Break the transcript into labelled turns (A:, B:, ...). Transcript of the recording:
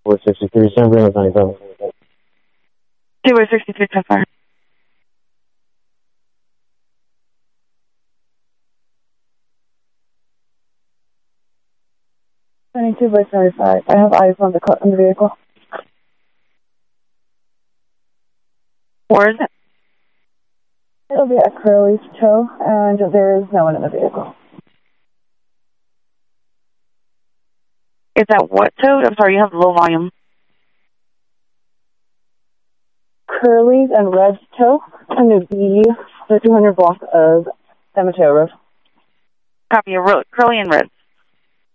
A: 463, San Bruno 97.
B: 263, 10 fire.
C: Two by 75. I have eyes on the vehicle.
B: Where is it?
C: It'll be at Curly's Tow, and there is no one in the vehicle.
B: Is that what toad? I'm sorry, you have low volume.
C: Curly's and Red's Tow, and it'd be the 200 block of San Mateo Road.
B: Copy, Curly and Red.